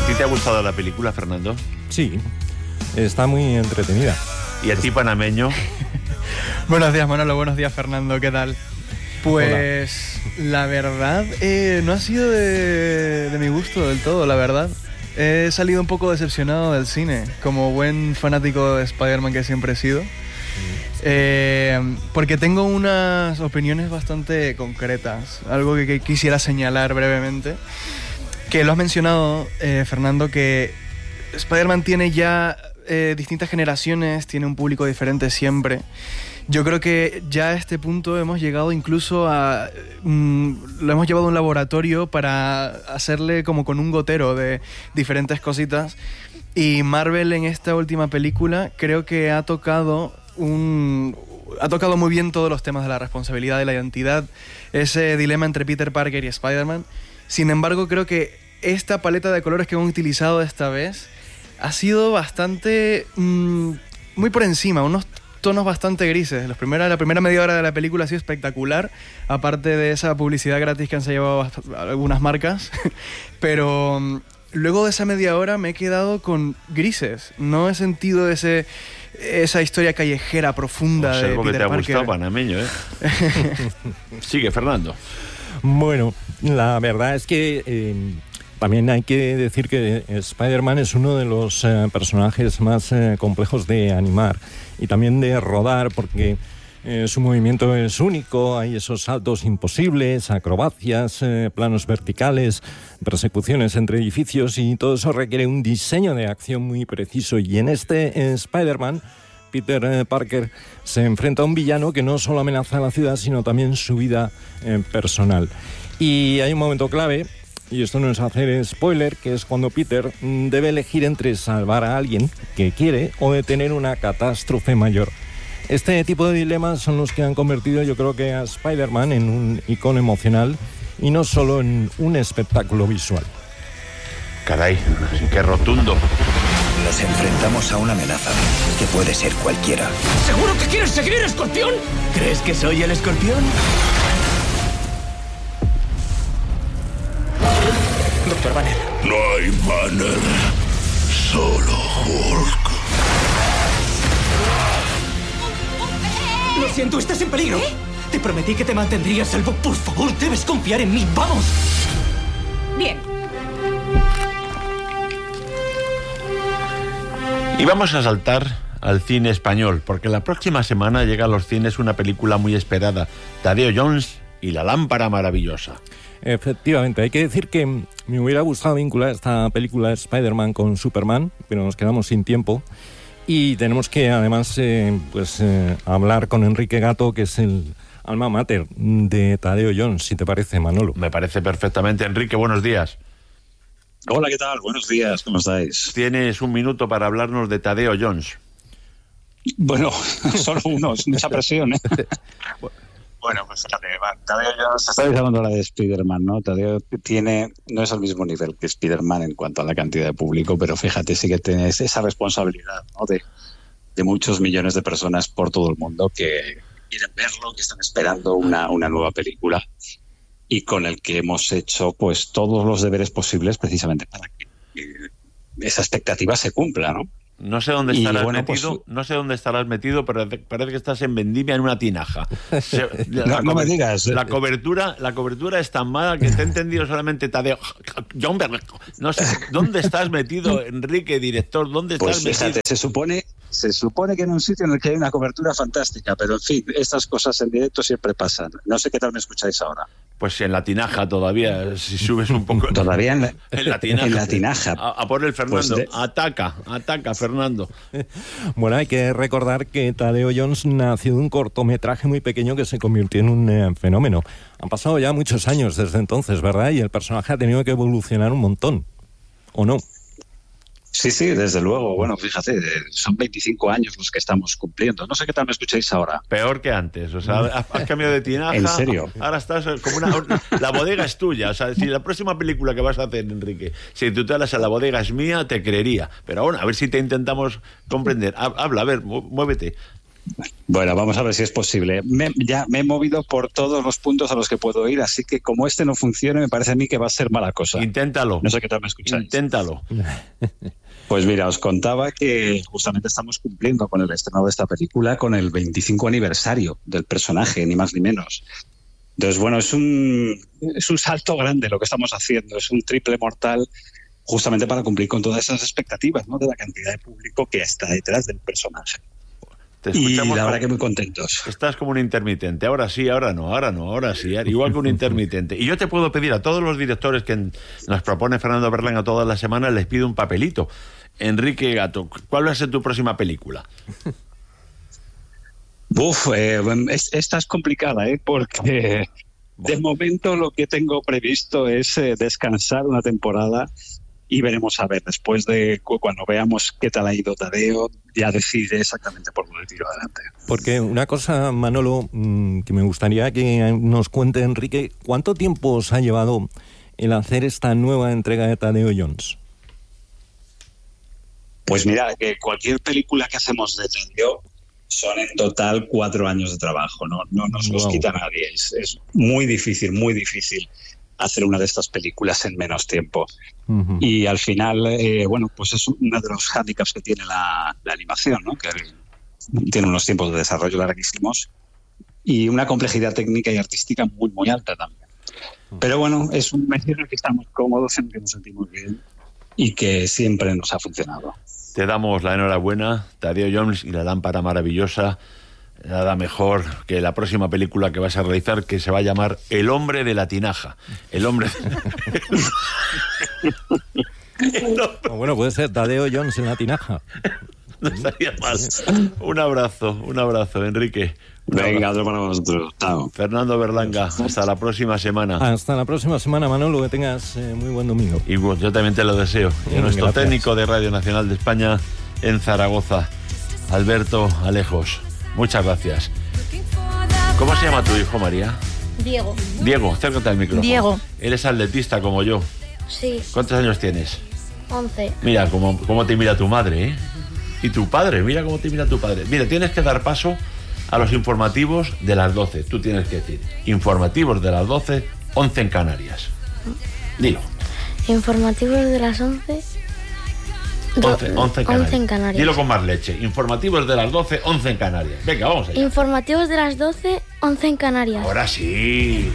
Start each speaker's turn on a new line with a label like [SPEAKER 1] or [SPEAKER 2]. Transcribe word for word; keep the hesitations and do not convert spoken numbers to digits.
[SPEAKER 1] ¿A ti te ha gustado la película, Fernando?
[SPEAKER 2] Sí, está muy entretenida.
[SPEAKER 1] ¿Y a ti, panameño?
[SPEAKER 3] Buenos días, Manolo. Buenos días, Fernando. ¿Qué tal? Pues Hola. La verdad eh, no ha sido de, de mi gusto del todo, la verdad. He salido un poco decepcionado del cine, como buen fanático de Spider-Man que siempre he sido. Eh, porque tengo unas opiniones bastante concretas, algo que, que quisiera señalar brevemente, que lo has mencionado, eh, Fernando, que Spider-Man tiene ya eh, distintas generaciones, tiene un público diferente siempre. Yo creo que ya a este punto hemos llegado incluso a... Mm, lo hemos llevado a un laboratorio para hacerle como con un gotero de diferentes cositas, y Marvel en esta última película creo que ha tocado un... ha tocado muy bien todos los temas de la responsabilidad de la identidad, ese dilema entre Peter Parker y Spider-Man. Sin embargo, creo que esta paleta de colores que hemos utilizado esta vez ha sido bastante... Mmm, muy por encima, unos tonos bastante grises. La primera, la primera media hora de la película ha sido espectacular, aparte de esa publicidad gratis que han llevado algunas marcas. Pero um, luego de esa media hora me he quedado con grises. No he sentido ese... esa historia callejera profunda de Peter Parker.
[SPEAKER 1] Te ha gustado, panameño, ¿eh? Sigue, Fernando.
[SPEAKER 2] Bueno, la verdad es que eh, también hay que decir que Spider-Man es uno de los eh, personajes más eh, complejos de animar y también de rodar, porque eh, su movimiento es único. Hay esos saltos imposibles, acrobacias, eh, planos verticales, persecuciones entre edificios, y todo eso requiere un diseño de acción muy preciso. Y en este eh, Spider-Man, Peter eh, Parker se enfrenta a un villano que no solo amenaza a la ciudad, sino también su vida eh, personal. Y hay un momento clave, y esto no es hacer spoiler, que es cuando Peter debe elegir entre salvar a alguien que quiere o detener una catástrofe mayor. Este tipo de dilemas son los que han convertido, yo creo, que a Spider-Man en un icono emocional y no solo en un espectáculo visual.
[SPEAKER 1] Caray, qué rotundo.
[SPEAKER 4] Nos enfrentamos a una amenaza que puede ser cualquiera.
[SPEAKER 5] ¿Seguro que quieres seguir, Escorpión? ¿Crees que soy el Escorpión? Doctor Banner.
[SPEAKER 6] No hay Banner, solo Hulk.
[SPEAKER 5] Lo siento, estás en peligro. ¿Eh? Te prometí que te mantendría a salvo. Por favor, debes confiar en mí. ¡Vamos!
[SPEAKER 7] Bien.
[SPEAKER 1] Y vamos a saltar al cine español, porque la próxima semana llega a los cines una película muy esperada, Tadeo Jones y la lámpara maravillosa.
[SPEAKER 2] Efectivamente, hay que decir que me hubiera gustado vincular esta película de Spider-Man con Superman, pero nos quedamos sin tiempo. Y tenemos que, además, eh, pues eh, hablar con Enrique Gato, que es el alma mater de Tadeo Jones, si te parece, Manolo.
[SPEAKER 1] Me parece perfectamente. Enrique, buenos días.
[SPEAKER 8] Hola, ¿qué tal? Buenos días, ¿cómo estáis?
[SPEAKER 1] Tienes un minuto para hablarnos de Tadeo Jones.
[SPEAKER 8] Bueno, solo uno, es mucha presión, ¿eh? Bueno, pues fíjate, Tadeo Jones, estáis hablando ahora de Spider-Man, ¿no? Tadeo tiene, no es al mismo nivel que Spider-Man en cuanto a la cantidad de público, pero fíjate, sí que tienes esa responsabilidad, ¿no? De, de muchos millones de personas por todo el mundo que quieren verlo, que están esperando una, una nueva película, y con el que hemos hecho pues todos los deberes posibles precisamente para que, que esa expectativa se cumpla, ¿no?
[SPEAKER 1] No sé dónde estarás
[SPEAKER 8] bueno,
[SPEAKER 1] metido,
[SPEAKER 8] pues,
[SPEAKER 1] no sé dónde estarás metido, pero parece que estás en vendimia en una tinaja. Se,
[SPEAKER 8] no, la, no me digas.
[SPEAKER 1] La cobertura, la cobertura es tan mala que te he entendido solamente Tadeo. No sé, ¿dónde estás metido, Enrique, director? ¿Dónde estás
[SPEAKER 8] pues,
[SPEAKER 1] metido?
[SPEAKER 8] Fíjate, se supone, se supone que en un sitio en el que hay una cobertura fantástica, pero en fin, estas cosas en directo siempre pasan. No sé qué tal me escucháis ahora.
[SPEAKER 1] Pues en la tinaja todavía, si subes un poco.
[SPEAKER 8] Todavía en la,
[SPEAKER 1] en la tinaja.
[SPEAKER 8] En la tinaja.
[SPEAKER 1] A, a por el Fernando. Pues de... Ataca, ataca, Fernando.
[SPEAKER 2] Bueno, hay que recordar que Tadeo Jones nació de un cortometraje muy pequeño que se convirtió en un eh, fenómeno. Han pasado ya muchos años desde entonces, ¿verdad? Y el personaje ha tenido que evolucionar un montón, ¿o no?
[SPEAKER 8] Sí, sí, desde luego. Bueno, fíjate, son veinticinco años los que estamos cumpliendo. No sé qué tal me escucháis ahora.
[SPEAKER 1] Peor que antes. O sea, has, has cambiado de tinaja.
[SPEAKER 8] ¿En serio?
[SPEAKER 1] Ahora estás como una... La bodega es tuya. O sea, si la próxima película que vas a hacer, Enrique, si tú te hablas a la bodega es mía, te creería. Pero ahora, a ver si te intentamos comprender. Habla, a ver, muévete.
[SPEAKER 8] Bueno, vamos a ver si es posible. Me, ya me he movido por todos los puntos a los que puedo ir, así que como este no funcione, me parece a mí que va a ser mala cosa.
[SPEAKER 1] Inténtalo.
[SPEAKER 8] No sé qué tal me escucháis.
[SPEAKER 1] Inténtalo.
[SPEAKER 8] Pues mira, os contaba que justamente estamos cumpliendo con el estreno de esta película, con el veinticinco aniversario del personaje, ni más ni menos. Entonces, bueno, es un, es un salto grande lo que estamos haciendo, es un triple mortal justamente para cumplir con todas esas expectativas, ¿no?, de la cantidad de público que está detrás del personaje.
[SPEAKER 1] Te
[SPEAKER 8] y
[SPEAKER 1] escuchamos
[SPEAKER 8] la verdad
[SPEAKER 1] como-
[SPEAKER 8] que muy contentos.
[SPEAKER 1] Estás como un intermitente, ahora sí, ahora no, ahora no, ahora sí, igual que un intermitente. Y yo te puedo pedir a todos los directores que nos propone Fernando Berlanga todas las semanas, les pido un papelito. Enrique Gato, ¿cuál va a ser tu próxima película?
[SPEAKER 8] Uf, eh, es- esta es complicada, ¿eh? Porque de momento lo que tengo previsto es eh, descansar una temporada y veremos a ver, después de cu- cuando veamos qué tal ha ido Tadeo, ya decidiré exactamente por dónde tiro adelante.
[SPEAKER 2] Porque una cosa, Manolo, mm, que me gustaría que nos cuente Enrique, ¿cuánto tiempo os ha llevado el hacer esta nueva entrega de Tadeo Jones?
[SPEAKER 8] Pues mira, que cualquier película que hacemos de Tadeo son en total cuatro años de trabajo, no, no nos los
[SPEAKER 2] Wow.
[SPEAKER 8] quita nadie. Es, es muy difícil, muy difícil hacer una de estas películas en menos tiempo.
[SPEAKER 2] Ujú.
[SPEAKER 8] Y al final, eh, bueno, pues es uno de los hándicaps que tiene la, la animación, ¿no? Que tiene unos tiempos de desarrollo larguísimos y una complejidad técnica y artística muy, muy alta también. Pero bueno, es un medio en el que estamos cómodos, en el que nos sentimos bien y que siempre nos ha funcionado.
[SPEAKER 1] Te damos la enhorabuena, Tadeo Jones y la lámpara maravillosa. Nada mejor que la próxima película que vas a realizar, que se va a llamar El hombre de la tinaja. El hombre...
[SPEAKER 2] O bueno, puede ser Tadeo Jones en la tinaja.
[SPEAKER 1] No estaría mal. Un abrazo, un abrazo, Enrique. Un
[SPEAKER 8] Venga,
[SPEAKER 1] abrazo.
[SPEAKER 8] otro para vosotros. Chao.
[SPEAKER 1] Fernando Berlanga, hasta la próxima semana.
[SPEAKER 2] Hasta la próxima semana, Manolo, que tengas eh, muy buen domingo.
[SPEAKER 1] Y bueno, yo también te lo deseo. Y
[SPEAKER 2] Bien,
[SPEAKER 1] nuestro
[SPEAKER 2] gracias.
[SPEAKER 1] técnico de Radio Nacional de España en Zaragoza, Alberto Alejos. Muchas gracias. ¿Cómo se llama tu hijo, María?
[SPEAKER 7] Diego.
[SPEAKER 1] Diego, acércate al micrófono.
[SPEAKER 7] Diego.
[SPEAKER 1] Él es atletista como yo.
[SPEAKER 7] Sí,
[SPEAKER 1] ¿Cuántos años tienes?
[SPEAKER 7] once.
[SPEAKER 1] Mira cómo, cómo te mira tu madre, ¿eh? Y tu padre, mira cómo te mira tu padre. Mira, tienes que dar paso a los informativos de las doce. Tú tienes que decir, informativos de las doce, once en Canarias. Dilo.
[SPEAKER 7] Informativos de las once. Do-
[SPEAKER 1] once, once en Canarias.
[SPEAKER 7] once en Canarias.
[SPEAKER 1] Dilo con más leche. Informativos de las doce, once en Canarias. Venga, vamos allá.
[SPEAKER 7] Informativos de las doce, once en Canarias.
[SPEAKER 1] Ahora sí.